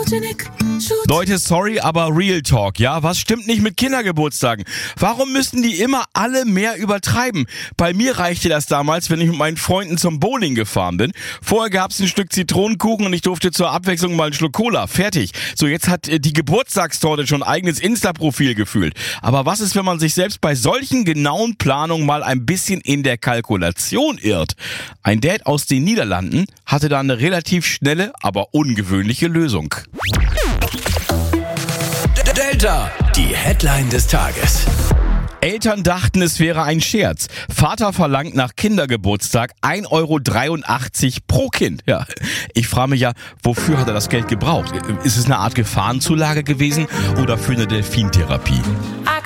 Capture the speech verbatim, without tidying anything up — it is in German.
Leute, sorry, aber Real Talk, ja? Was stimmt nicht mit Kindergeburtstagen? Warum müssen die immer alle mehr übertreiben? Bei mir reichte das damals, wenn ich mit meinen Freunden zum Bowling gefahren bin. Vorher gab's ein Stück Zitronenkuchen und ich durfte zur Abwechslung mal einen Schluck Cola. Fertig. So, jetzt hat äh, die Geburtstagstorte schon ein eigenes Insta-Profil gefühlt. Aber was ist, wenn man sich selbst bei solchen genauen Planungen mal ein bisschen in der Kalkulation irrt? Ein Dad aus den Niederlanden hatte da eine relativ schnelle, aber ungewöhnliche Lösung. Delta, die Headline des Tages. Eltern dachten, es wäre ein Scherz. Vater verlangt nach Kindergeburtstag ein Euro dreiundachtzig pro Kind. Ja, ich frage mich ja, wofür hat er das Geld gebraucht? Ist es eine Art Gefahrenzulage gewesen oder für eine Delfintherapie?